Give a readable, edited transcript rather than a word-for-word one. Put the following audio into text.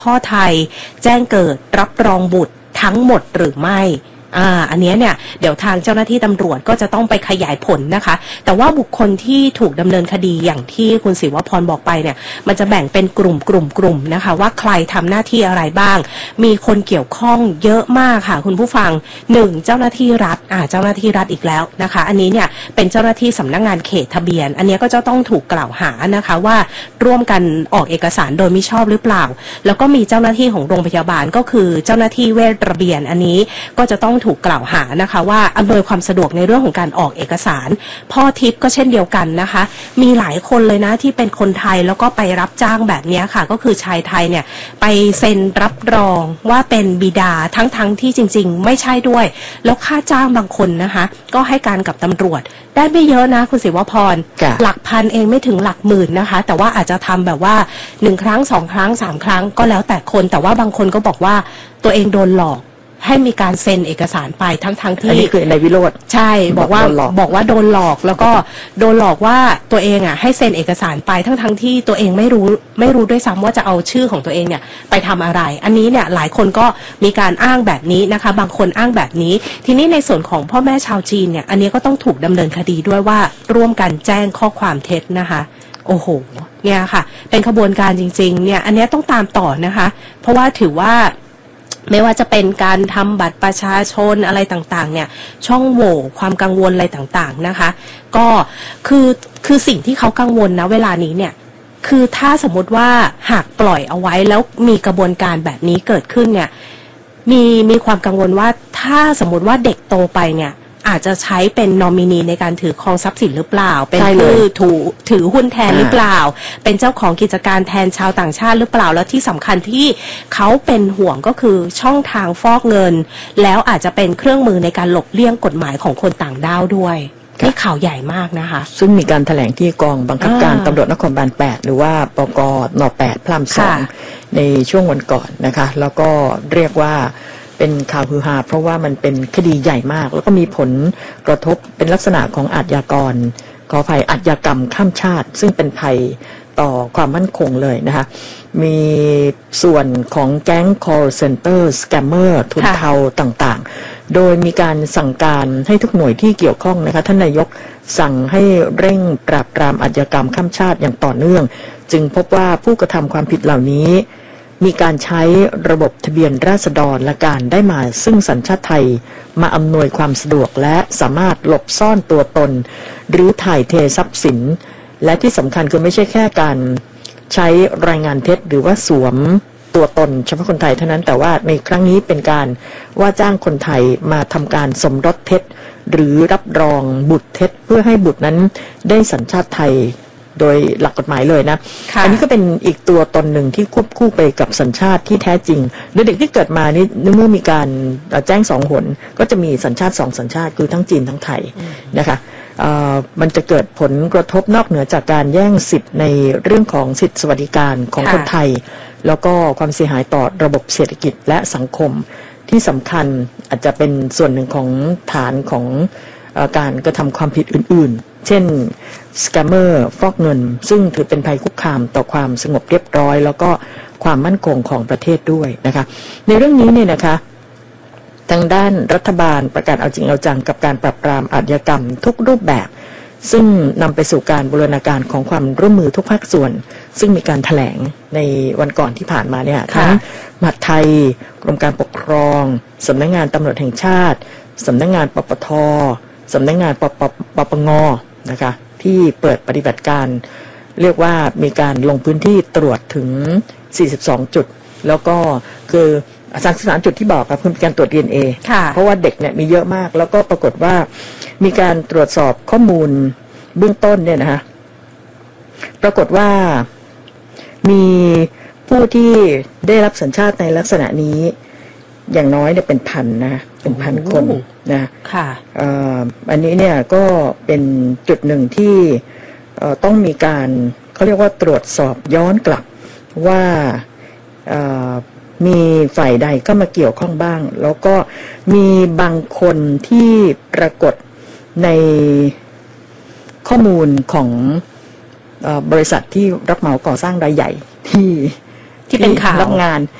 พ่อไทยแจ้งเกิดรับรองบุตรทั้งหมดหรือไม่อันนี้เนี่ยเดี๋ยวทางเจ้าหน้าที่ตำรวจก็จะต้องไปขยายผลนะคะแต่ว่าบุคคลที่ถูกดำเนินคดีอย่างที่คุณศิวพรบอกไปเนี่ยมันจะแบ่งเป็นกลุ่มนะคะว่าใครทำหน้าที่อะไรบ้างมีคนเกี่ยวข้องเยอะมากค่ะคุณผู้ฟัง1เจ้าหน้าที่รัฐเจ้าหน้าที่รัฐอีกแล้วนะคะอันนี้เนี่ยเป็นเจ้าหน้าที่สำนักงานเขตทะเบียนอันนี้ก็จะต้องถูกกล่าวหานะคะว่าร่วมกันออกเอกสารโดยมิชอบหรือเปล่าแล้วก็มีเจ้าหน้าที่ของโรงพยาบาลก็คือเจ้าหน้าที่เวชระเบียนอันนี้ก็จะต้องถูกกล่าวหานะคะว่าอำนวยความสะดวกในเรื่องของการออกเอกสารพ่อทิพย์ก็เช่นเดียวกันนะคะมีหลายคนเลยนะที่เป็นคนไทยแล้วก็ไปรับจ้างแบบนี้ค่ะก็คือชายไทยเนี่ยไปเซ็นรับรองว่าเป็นบิดาทั้งที่จริงๆไม่ใช่ด้วยแล้วค่าจ้างบางคนนะคะก็ให้การกับตำรวจได้ไม่เยอะนะคุณศิวพรหลักพันเองไม่ถึงหลักหมื่นนะคะแต่ว่าอาจจะทำแบบว่า1ครั้ง2ครั้ง3ครั้งก็แล้วแต่คนแต่ว่าบางคนก็บอกว่าตัวเองโดนหลอกให้มีการเซ็นเอกสารไปทั้งที่อันนี้คือในวิโรจน์ใช่บอกว่าโดนหลอกแล้วก็โดนหลอกว่าตัวเองให้เซ็นเอกสารไปทั้งที่ตัวเองไม่รู้ด้วยซ้ำว่าจะเอาชื่อของตัวเองเนี่ยไปทำอะไรอันนี้เนี่ยหลายคนก็มีการอ้างแบบนี้นะคะบางคนอ้างแบบนี้ทีนี้ในส่วนของพ่อแม่ชาวจีนเนี่ยอันนี้ก็ต้องถูกดำเนินคดีด้วยว่าร่วมกันแจ้งข้อความเท็จนะคะโอ้โหเนี่ยค่ะเป็นขบวนการจริงๆเนี่ยอันนี้ต้องตามต่อนะคะเพราะว่าถือว่าไม่ว่าจะเป็นการทำบัตรประชาชนอะไรต่างๆเนี่ยช่องโหว่ความกังวลอะไรต่างๆนะคะก็คือสิ่งที่เขากังวลนะเวลานี้เนี่ยคือถ้าสมมติว่าหากปล่อยเอาไว้แล้วมีกระบวนการแบบนี้เกิดขึ้นเนี่ยมีความกังวลว่าถ้าสมมติว่าเด็กโตไปเนี่ยอาจจะใช้เป็นนอมินีในการถือครองทรัพย์สินหรือเปล่าเป็นผู้ถือหุ้นแทนหรือเปล่าเป็นเจ้าของกิจการแทนชาวต่างชาติหรือเปล่าแล้วที่สำคัญที่เขาเป็นห่วงก็คือช่องทางฟอกเงินแล้วอาจจะเป็นเครื่องมือในการหลบเลี่ยงกฎหมายของคนต่างด้าวด้วยนี่ข่าวใหญ่มากนะคะซึ่งมีการแถลงที่กองบังคับการตำรวจนครบาล8หรือว่าปกน8พลัม2ในช่วงวันก่อนนะคะแล้วก็เรียกว่าเป็นข่าวฮือฮาเพราะว่ามันเป็นคดีใหญ่มากแล้วก็มีผลกระทบเป็นลักษณะของอาชญากรขออภัยอาชญากรรมข้ามชาติซึ่งเป็นภัยต่อความมั่นคงเลยนะคะมีส่วนของแก๊ง call center scammer ทุนเทาต่างๆโดยมีการสั่งการให้ทุกหน่วยที่เกี่ยวข้องนะคะท่านนายกสั่งให้เร่งปราบปรามอาชญากรรมข้ามชาติอย่างต่อเนื่องจึงพบว่าผู้กระทำความผิดเหล่านี้มีการใช้ระบบทะเบียนราษฎรและการได้มาซึ่งสัญชาติไทยมาอำนวยความสะดวกและสามารถหลบซ่อนตัวตนหรือถ่ายเททรัพย์สินและที่สำคัญคือไม่ใช่แค่การใช้รายงานเท็จหรือว่าสวมตัวตนเฉพาะคนไทยเท่านั้นแต่ว่าในครั้งนี้เป็นการว่าจ้างคนไทยมาทำการสมรสเท็จหรือรับรองบุตรเท็จเพื่อให้บุตรนั้นได้สัญชาติไทยโดยหลักกฎหมายเลยนะอันนี้ก็เป็นอีกตัวตนหนึ่งที่ควบคู่ไปกับสัญชาติที่แท้จริงโดยเด็กที่เกิดมานี่เมื่อมีการแจ้ง2 หนก็จะมีสัญชาติ2 สัญชาติคือทั้งจีนทั้งไทยนะคะมันจะเกิดผลกระทบนอกเหนือจากการแย่งสิทธิ์ในเรื่องของสิทธิสวัสดิการของคนไทยแล้วก็ความเสียหายต่อระบบเศรษฐกิจและสังคมที่สำคัญอาจจะเป็นส่วนหนึ่งของฐานของการกระทำความผิดอื่นๆเช่นสแกมเมอร์ฟอกเงินซึ่งถือเป็นภัยคุกคามต่อความสงบเรียบร้อยแล้วก็ความมั่นคงของประเทศด้วยนะคะในเรื่องนี้เนี่ยนะคะทางด้านรัฐบาลประกาศเอาจริงเอาจังกับการปราบปรามอาชญากรรมทุกรูปแบบซึ่งนำไปสู่การบูรณาการของความร่วมมือทุกภาคส่วนซึ่งมีการแถลงในวันก่อนที่ผ่านมาเนี่ยทั้งมหาดไทยกรมการปกครองสำนักงานตำรวจแห่งชาติสำนักงานปปทสำนักงานปปงนะคะที่เปิดปฏิบัติการเรียกว่ามีการลงพื้นที่ตรวจถึง42 จุดแล้วก็คือ33 จุดที่บอกครับคือการตรวจ DNA เพราะว่าเด็กเนี่ยมีเยอะมากแล้วก็ปรากฏว่ามีการตรวจสอบข้อมูลเบื้องต้นเนี่ยนะคะปรากฏว่ามีผู้ที่ได้รับสัญชาติในลักษณะนี้อย่างน้อยเนี่ยเป็นพันนะเป็นพันคนนะค่ะอันนี้เนี่ยก็เป็นจุดหนึ่งที่ต้องมีการเขาเรียกว่าตรวจสอบย้อนกลับว่ามีฝ่ายใดเข้ามาเกี่ยวข้องบ้างแล้วก็มีบางคนที่ปรากฏในข้อมูลของบริษัทที่รับเหมาก่อสร้างรายใหญ่ที่เป็นข่าวรับงาน